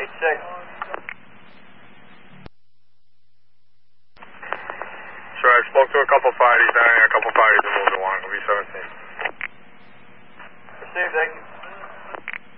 86. Sure, I spoke to a couple parties. A couple parties and moved along. It'll be 17. Received, thank you.